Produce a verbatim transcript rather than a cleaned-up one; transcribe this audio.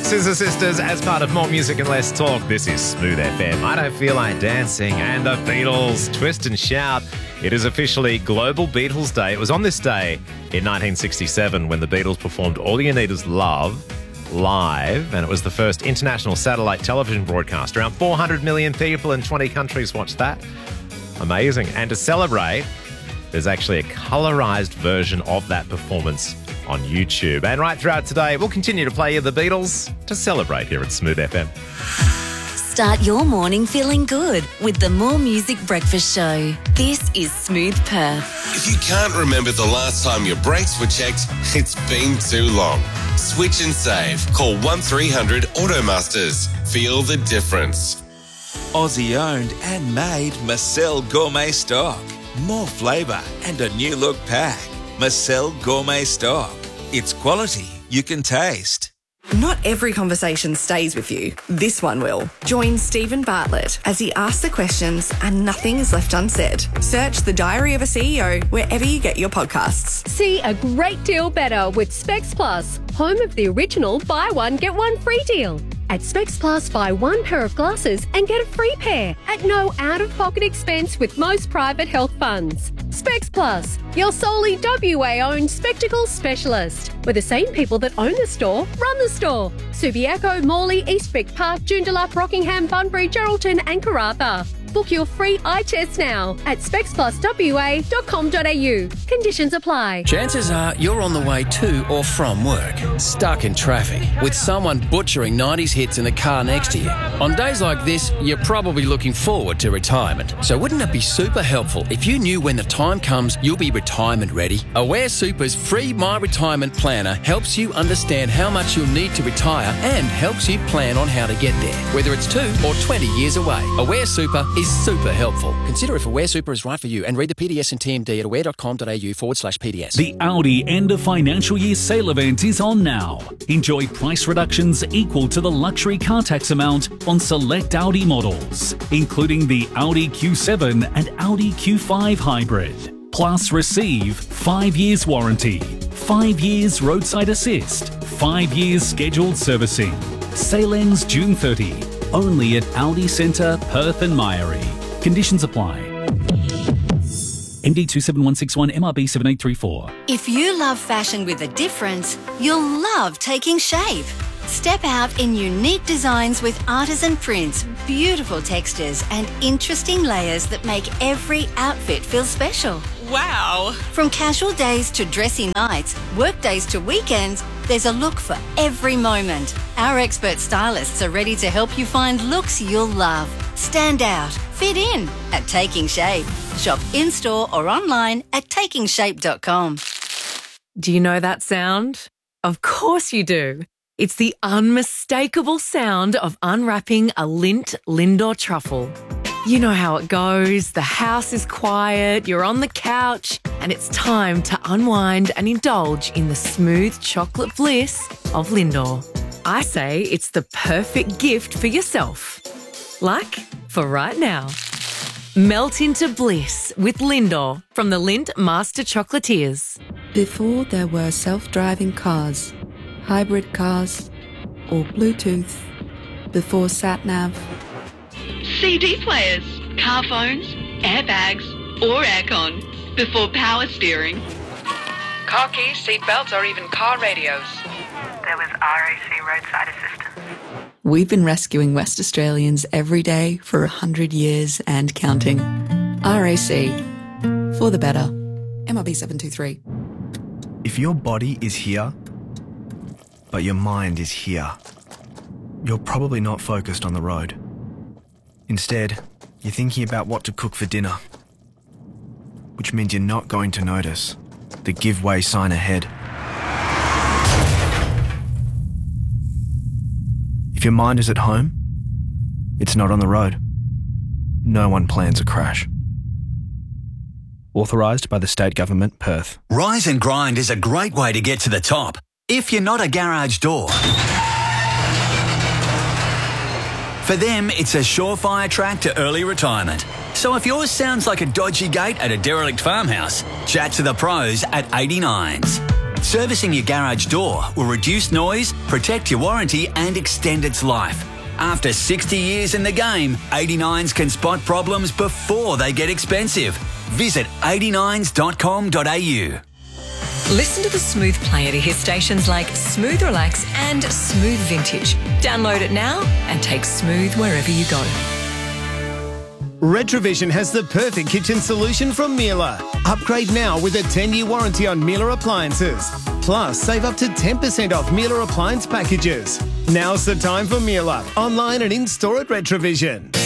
Scissor Sisters as part of More Music and Less Talk. This is Smooth F M. I Don't Feel Like Dancing and the Beatles, Twist and Shout. It is officially Global Beatles Day. It was on this day in nineteen sixty-seven when the Beatles performed All You Need Is Love live, and it was the first international satellite television broadcast. Around four hundred million people in twenty countries watched that. Amazing. And to celebrate, there's actually a colourised version of that performance on YouTube. And right throughout today, we'll continue to play you the Beatles to celebrate here at Smooth F M. Start your morning feeling good with the More Music Breakfast Show. This is Smooth Perth. If you can't remember the last time your brakes were checked, it's been too long. Switch and save. Call one three hundred Automasters. Feel the difference. Aussie owned and made Marcel Gourmet Stock. More flavour and a new look pack. Marcel Gourmet Stock. It's quality you can taste. Not every conversation stays with you. This one will. Join Stephen Bartlett as he asks the questions and nothing is left unsaid. Search The Diary of a C E O wherever you get your podcasts. See a great deal better with Specs Plus, home of the original buy one, get one free deal. At Specs Plus, buy one pair of glasses and get a free pair at no out-of-pocket expense with most private health funds. Specs Plus, your solely W A-owned spectacles specialist. With the same people that own the store, run the store. Subiaco, Morley, Eastwick Park, Joondalup, Rockingham, Bunbury, Geraldton and Karratha. Book your free eye test now at specs plus w a dot com dot a u. Conditions apply. Chances are you're on the way to or from work, stuck in traffic, with someone butchering nineties hits in the car next to you. On days like this, you're probably looking forward to retirement. So wouldn't it be super helpful if you knew when the time comes you'll be retirement ready? Aware Super's free My Retirement Planner helps you understand how much you'll need to retire and helps you plan on how to get there, whether it's two or twenty years away. Aware Super is super helpful. Consider if Aware Super is right for you and read the P D S and T M D at aware dot com dot a u forward slash P D S. The Audi end of financial year sale event is on now. Enjoy price reductions equal to the luxury car tax amount on select Audi models, including the Audi Q seven and Audi Q five Hybrid. Plus receive five years warranty, five years roadside assist, five years scheduled servicing. Sale ends June thirtieth. Only at Audi Centre, Perth and Myrie. Conditions apply. M D two seven one six one, M R B seven eight three four. If you love fashion with a difference, you'll love Taking Shape. Step out in unique designs with artisan prints, beautiful textures and interesting layers that make every outfit feel special. Wow! From casual days to dressy nights, work days to weekends, there's a look for every moment. Our expert stylists are ready to help you find looks you'll love. Stand out, fit in at Taking Shape. Shop in-store or online at taking shape dot com. Do you know that sound? Of course you do. It's the unmistakable sound of unwrapping a Lindt Lindor truffle. You know how it goes. The house is quiet, you're on the couch, and it's time to unwind and indulge in the smooth chocolate bliss of Lindor. I say it's the perfect gift for yourself. Like for right now. Melt into bliss with Lindor from the Lindt Master Chocolatiers. Before there were self-driving cars, hybrid cars, or Bluetooth, before sat-nav, C D players, car phones, airbags, or aircon. Before power steering. Car keys, seat belts, or even car radios. There was R A C roadside assistance. we've been rescuing West Australians every day for a hundred years and counting. R A C, for the better. M R B seven two three. If your body is here, but your mind is here, you're probably not focused on the road. Instead, you're thinking about what to cook for dinner, which means you're not going to notice the give way sign ahead. If your mind is at home, it's not on the road. No one plans a crash. Authorised by the State Government, Perth. Rise and Grind is a great way to get to the top. If you're not a garage door. For them, it's a surefire track to early retirement. So if yours sounds like a dodgy gate at a derelict farmhouse, chat to the pros at eighty-nines. Servicing your garage door will reduce noise, protect your warranty and extend its life. After sixty years in the game, eighty-nines can spot problems before they get expensive. Visit eighty-nines dot com dot a u. Listen to the Smooth Player to hear stations like Smooth Relax and Smooth Vintage. Download it now and take Smooth wherever you go. Retrovision has the perfect kitchen solution from Miele. Upgrade now with a ten-year warranty on Miele appliances. Plus, save up to ten percent off Miele appliance packages. Now's the time for Miele. Online and in-store at Retrovision.